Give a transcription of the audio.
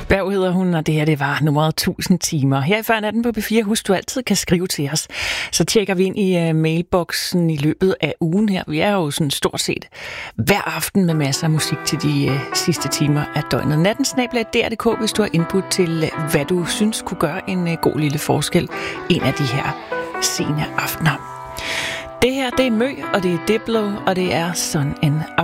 Berg hedder hun, og det her det var nummeret 1000 timer. Her i Før Natten på P4, husk du altid kan skrive til os. Så tjekker vi ind i mailboksen i løbet af ugen her. Vi er jo sådan stort set hver aften med masser af musik til de sidste timer af døgnet. nattensnabel@dr.dk, hvis du har input til, hvad du synes kunne gøre en god lille forskel en af de her sene aftener. Det her, det er Mø, og det er Diplo, og det er sådan en